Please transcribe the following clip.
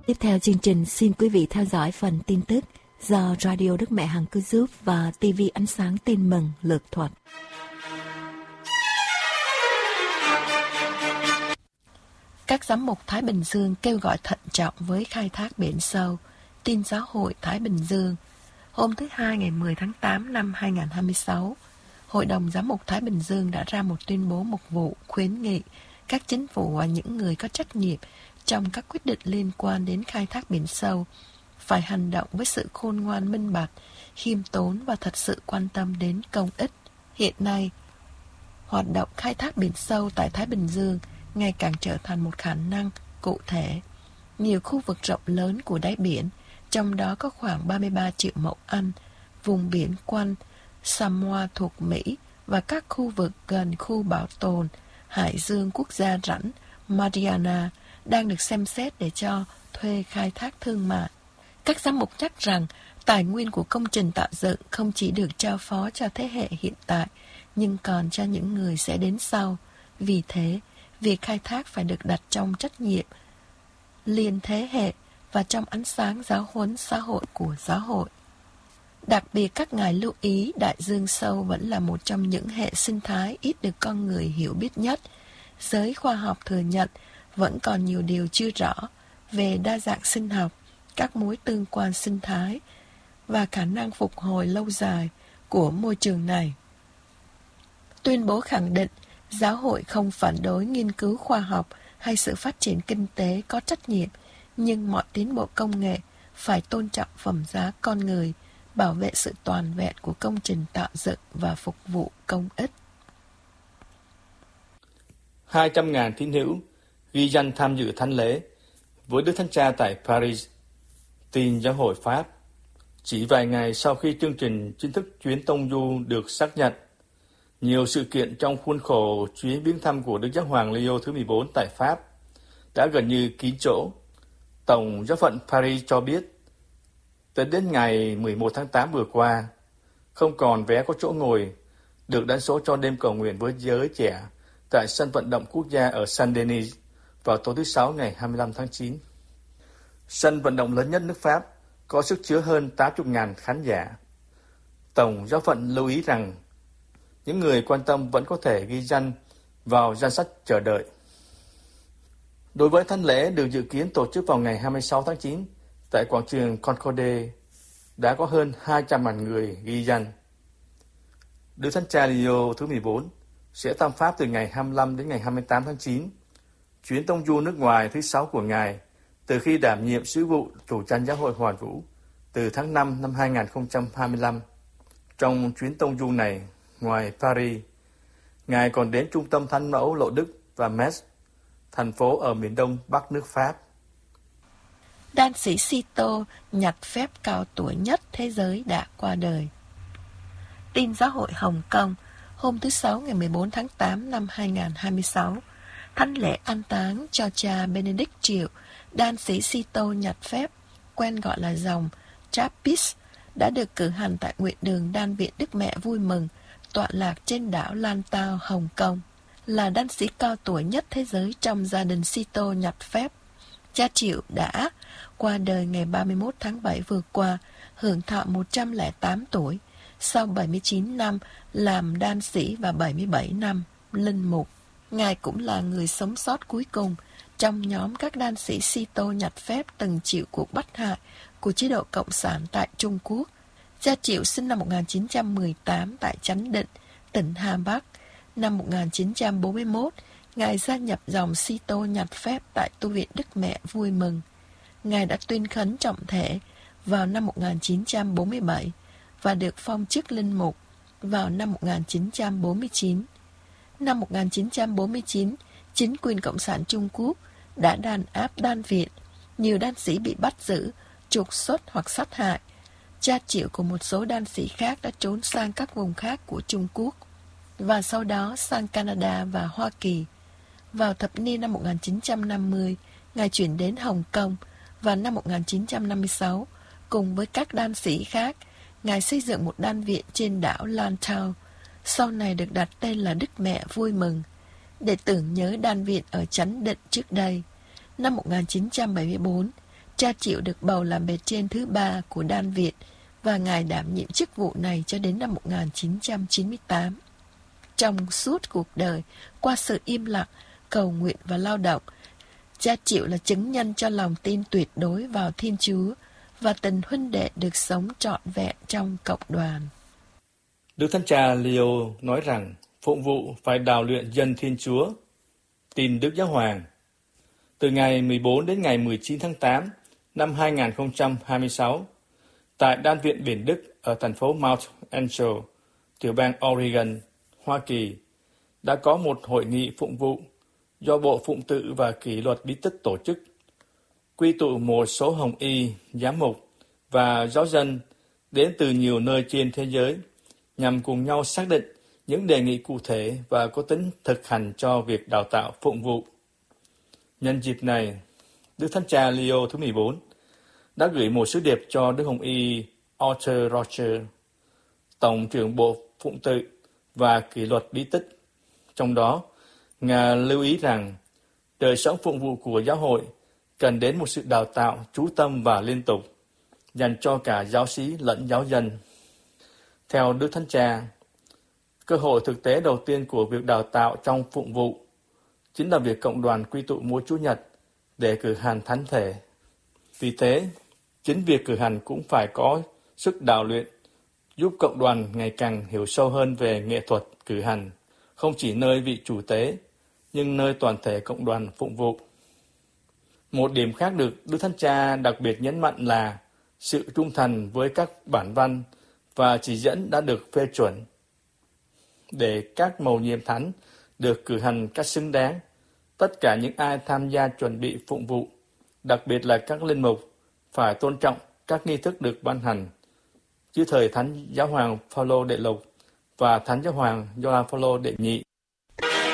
Tiếp theo chương trình, xin quý vị theo dõi phần tin tức do Radio Đức Mẹ Hằng Cứu Giúp và TV Ánh Sáng Tin Mừng lược thuật. Các giám mục Thái Bình Dương kêu gọi thận trọng với khai thác biển sâu. Tin Giáo hội Thái Bình Dương. Hôm thứ Hai ngày 10 tháng 8 năm 2026, Hội đồng Giám mục Thái Bình Dương đã ra một tuyên bố mục vụ khuyến nghị các chính phủ và những người có trách nhiệm trong các quyết định liên quan đến khai thác biển sâu phải hành động với sự khôn ngoan minh bạch, khiêm tốn và thật sự quan tâm đến công ích. Hiện nay, hoạt động khai thác biển sâu tại Thái Bình Dương ngày càng trở thành một khả năng cụ thể. Nhiều khu vực rộng lớn của đáy biển, trong đó có khoảng 33 triệu mẫu Anh, vùng biển quanh Samoa thuộc Mỹ và các khu vực gần khu bảo tồn Hải dương quốc gia rãnh Mariana đang được xem xét để cho thuê khai thác thương mại. Các giám mục nhắc rằng tài nguyên của công trình tạo dựng không chỉ được trao phó cho thế hệ hiện tại, nhưng còn cho những người sẽ đến sau. Vì thế, việc khai thác phải được đặt trong trách nhiệm liên thế hệ và trong ánh sáng giáo huấn xã hội của giáo hội. Đặc biệt các ngài lưu ý đại dương sâu vẫn là một trong những hệ sinh thái ít được con người hiểu biết nhất. Giới khoa học thừa nhận vẫn còn nhiều điều chưa rõ về đa dạng sinh học, các mối tương quan sinh thái và khả năng phục hồi lâu dài của môi trường này. Tuyên bố khẳng định giáo hội không phản đối nghiên cứu khoa học hay sự phát triển kinh tế có trách nhiệm, nhưng mọi tiến bộ công nghệ phải tôn trọng phẩm giá con người, bảo vệ sự toàn vẹn của công trình tạo dựng và phục vụ công ích. 200.000 tín hữu ghi danh tham dự thánh lễ với Đức Thánh Cha tại Paris. Tin Giáo hội Pháp. Chỉ vài ngày sau khi chương trình chính thức chuyến tông du được xác nhận, nhiều sự kiện trong khuôn khổ chuyến viếng thăm của Đức Giáo hoàng Leo thứ 14 tại Pháp đã gần như kín chỗ. Tổng giáo phận Paris cho biết, tới đến ngày 11 tháng 8 vừa qua, không còn vé có chỗ ngồi được đánh số cho đêm cầu nguyện với giới trẻ tại sân vận động quốc gia ở Saint-Denis vào tối thứ Sáu ngày 25 tháng 9. Sân vận động lớn nhất nước Pháp có sức chứa hơn 80.000 khán giả. Tổng giáo phận lưu ý rằng những người quan tâm vẫn có thể ghi danh vào danh sách chờ đợi. Đối với thánh lễ được dự kiến tổ chức vào ngày 26 tháng 9 tại quảng trường Concorde, đã có hơn 200.000 người ghi danh. Đức Thánh Cha Leo thứ 14 sẽ thăm Pháp từ ngày 25 đến ngày 28 tháng 9, chuyến tông du nước ngoài thứ 6 của Ngài từ khi đảm nhiệm sứ vụ chủ chăn giáo hội Hoàn Vũ từ tháng 5 năm 2025. Trong chuyến tông du này, ngoài Paris, Ngài còn đến trung tâm Thánh Mẫu Lộ Đức và Metz, thành phố ở miền đông bắc nước Pháp. Đan sĩ Cito nhặt phép cao tuổi nhất thế giới đã qua đời. Tin Giáo hội Hồng Kông. Hôm thứ Sáu ngày 14 tháng 8 năm 2026, thánh lễ an táng cho cha Benedict Triệu, đan sĩ Cito nhặt phép, quen gọi là dòng Trappist, đã được cử hành tại nguyện đường Đan viện Đức Mẹ Vui Mừng, tọa lạc trên đảo Lantau, Hồng Kông. Là đan sĩ cao tuổi nhất thế giới trong gia đình Cito nhặt phép, cha Triệu đã qua đời ngày 31 tháng 7 vừa qua, hưởng thọ 108 tuổi, sau 79 năm làm đan sĩ và 77 năm linh mục. Ngài cũng là người sống sót cuối cùng trong nhóm các đan sĩ Cito nhặt phép từng chịu cuộc bắt hại của chế độ Cộng sản tại Trung Quốc. Cha Triệu sinh năm 1918 tại Chánh Định, tỉnh Hà Bắc. Năm 1941, Ngài gia nhập dòng Cito nhặt phép tại tu viện Đức Mẹ Vui Mừng. Ngài đã tuyên khấn trọng thể vào năm 1947 và được phong chức linh mục vào năm 1949. Năm 1949, chính quyền Cộng sản Trung Quốc đã đàn áp đan viện. Nhiều đan sĩ bị bắt giữ, trục xuất hoặc sát hại. Cha Triệu của một số đan sĩ khác đã trốn sang các vùng khác của Trung Quốc và sau đó sang Canada và Hoa Kỳ. Vào thập niên năm 1950, Ngài chuyển đến Hồng Kông. Và năm 1956, cùng với các đan sĩ khác, Ngài xây dựng một đan viện trên đảo Lantau, sau này được đặt tên là Đức Mẹ Vui Mừng, để tưởng nhớ đan viện ở Chánh Định trước đây. Năm 1974, Cha Triệu được bầu làm bề trên thứ 3 của Đan Việt và Ngài đảm nhiệm chức vụ này cho đến năm 1998. Trong suốt cuộc đời, qua sự im lặng, cầu nguyện và lao động, Cha Triệu là chứng nhân cho lòng tin tuyệt đối vào Thiên Chúa và tình huynh đệ được sống trọn vẹn trong cộng đoàn. Đức Thánh Cha Leo nói rằng phụng vụ phải đào luyện dân Thiên Chúa, tin Đức Giáo Hoàng. Từ ngày 14 đến ngày 19 tháng 8 năm 2026, tại Đan viện Biển Đức ở thành phố Mount Angel, tiểu bang Oregon, Hoa Kỳ, đã có một hội nghị phụng vụ do Bộ Phụng tự và Kỷ luật Bí tích tổ chức, quy tụ một số hồng y, giám mục và giáo dân đến từ nhiều nơi trên thế giới nhằm cùng nhau xác định những đề nghị cụ thể và có tính thực hành cho việc đào tạo phụng vụ. Nhân dịp này, Đức Thánh Cha Leo thứ 14 đã gửi một sứ điệp cho Đức Hồng y Arthur Roger, Tổng trưởng Bộ Phụng tự và Kỷ luật Bí tích. Trong đó, Ngài lưu ý rằng đời sống phụng vụ của giáo hội cần đến một sự đào tạo chú tâm và liên tục, dành cho cả giáo sĩ lẫn giáo dân. Theo Đức Thánh Cha, cơ hội thực tế đầu tiên của việc đào tạo trong phụng vụ chính là việc cộng đoàn quy tụ mỗi Chủ nhật để cử hành thánh thể. Vì thế, chính việc cử hành cũng phải có sức đào luyện, giúp cộng đoàn ngày càng hiểu sâu hơn về nghệ thuật cử hành, không chỉ nơi vị chủ tế, nhưng nơi toàn thể cộng đoàn phụng vụ. Một điểm khác được Đức Thánh Cha đặc biệt nhấn mạnh là sự trung thành với các bản văn và chỉ dẫn đã được phê chuẩn, để các mầu nhiệm thánh được cử hành cách xứng đáng. Tất cả những ai tham gia chuẩn bị phụng vụ, đặc biệt là các linh mục, phải tôn trọng các nghi thức được ban hành dưới thời Thánh Giáo hoàng Phaolô đệ Lục và Thánh Giáo hoàng Gioan Phaolô đệ Nhị.